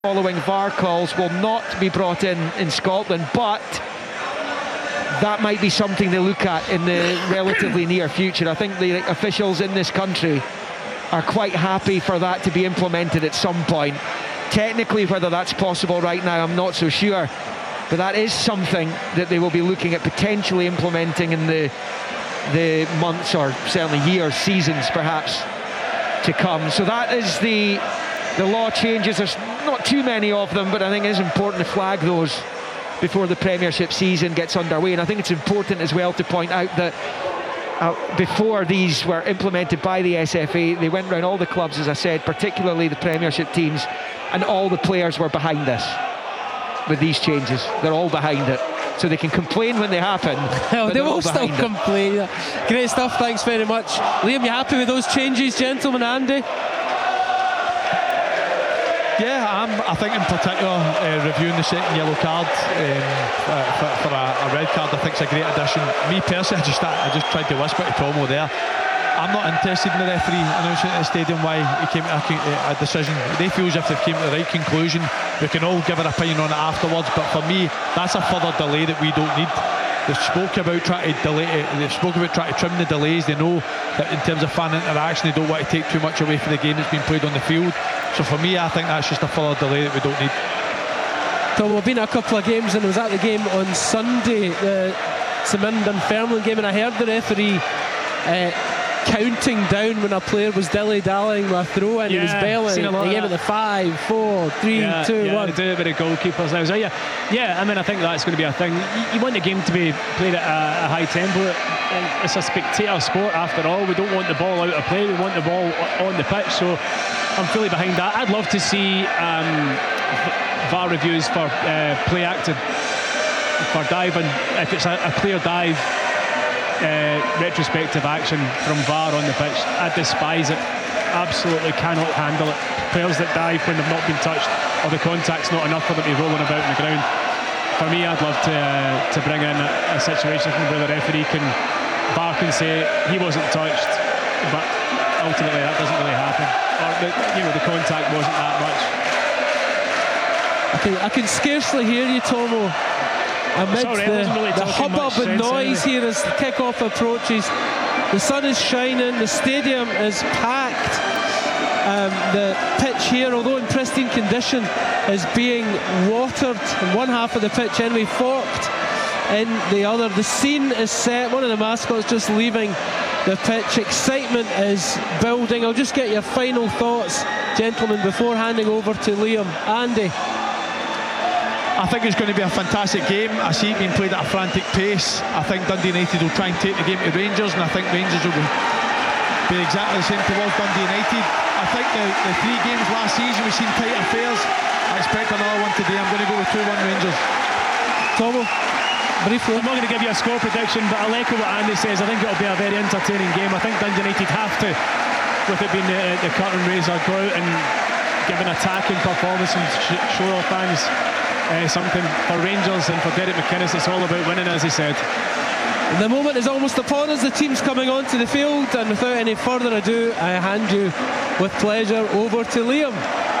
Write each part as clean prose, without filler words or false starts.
following VAR calls will not be brought in Scotland, but that might be something they look at in the relatively near future. I think the officials in this country are quite happy for that to be implemented at some point. Technically, whether that's possible right now, I'm not so sure, but that is something that they will be looking at potentially implementing in the months, or certainly years, seasons perhaps, to come. So that is the law changes. There's not too many of them, but I think it is important to flag those before the Premiership season gets underway. And I think it's important as well to point out that before these were implemented by the SFA, they went around all the clubs, as I said, particularly the Premiership teams, and all the players were behind this. With these changes, they're all behind it, so they can complain when they happen. They will still complain. Great stuff, thanks very much. Liam, you happy with those changes, gentlemen? Andy? Yeah, I think in particular reviewing the second yellow card for a red card, I think it's a great addition. Me personally, I just tried to whisper to Tomo there, I'm not interested in the referee announcing at the stadium why he came to a decision. They feel as if they've came to the right conclusion. We can all give our opinion on it afterwards, but for me, that's a further delay that we don't need. They've spoke about trying to delay it. They've spoken about trying to trim the delays. They know that in terms of fan interaction, they don't want to take too much away from the game that's been played on the field. So for me, I think that's just a further delay that we don't need. So we've been at a couple of games, and I was at the game on Sunday, the St Mirren Dunfermline game, and I heard the referee counting down when a player was dilly-dallying with a throw, and he was belling. He gave it the 5, 4, 3, 2, 1. They do it with the goalkeepers now. So I mean, I think that's going to be a thing. You want the game to be played at a high tempo. It's a spectator sport after all. We don't want the ball out of play. We want the ball on the pitch. So I'm fully behind that. I'd love to see VAR reviews for play acted, for diving. If it's a clear dive, retrospective action from VAR on the pitch, I despise it. Absolutely cannot handle it. Players that dive when they've not been touched, or the contact's not enough for them to be rolling about on the ground. For me, I'd love to bring in a situation where the referee VAR can say he wasn't touched, but ultimately that doesn't really happen, or the contact wasn't that much. I can scarcely hear you, Tomo. Amidst the hubbub and noise here as the kick-off approaches. The sun is shining, the stadium is packed. The pitch here, although in pristine condition, is being watered in one half of the pitch, anyway, forked in the other. The scene is set. One of the mascots just leaving the pitch. Excitement is building. I'll just get your final thoughts, gentlemen, before handing over to Liam. Andy? I think it's going to be a fantastic game. I see it being played at a frantic pace. I think Dundee United will try and take the game to Rangers, and I think Rangers will be exactly the same towards Dundee United. I think the 3 games last season we've seen tight affairs. I expect another one today. I'm going to go with 2-1 Rangers. Tomo, briefly. I'm not going to give you a score prediction, but I'll echo what Andy says. I think it'll be a very entertaining game. I think Dundee United have to, with it being the curtain raiser, go out and give an attacking performance and show our fans something. For Rangers and for Derek McInnes, it's all about winning, as he said. The moment is almost upon us. The team's coming onto the field, and without any further ado, I hand you with pleasure over to Liam.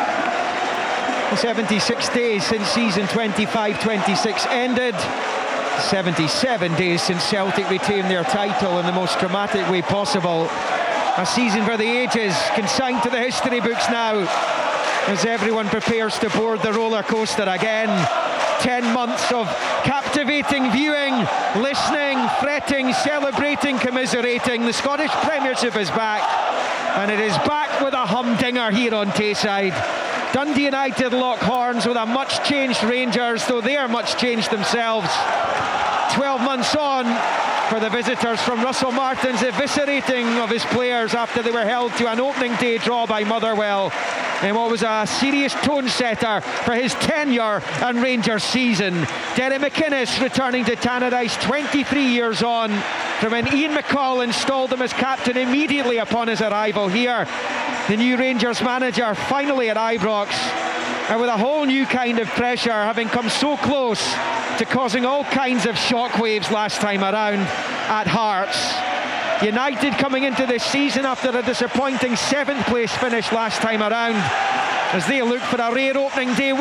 76 days since season 25-26 ended. 77 days since Celtic retained their title in the most dramatic way possible. A season for the ages, consigned to the history books now, as everyone prepares to board the roller coaster again. 10 months of captivating viewing, listening, fretting, celebrating, commiserating. The Scottish Premiership is back, and it is back with a humdinger here on Tayside. Dundee United lock horns with a much changed Rangers, though they are much changed themselves. 12 months on for the visitors, from Russell Martin's eviscerating of his players after they were held to an opening day draw by Motherwell in what was a serious tone setter for his tenure and Rangers season. Derek McInnes returning to Tannadice 23 years on from when Ian McCall installed him as captain immediately upon his arrival here. The new Rangers manager finally at Ibrox, and with a whole new kind of pressure, having come so close to causing all kinds of shockwaves last time around at Hearts. United coming into this season after a disappointing 7th place finish last time around, as they look for a rare opening day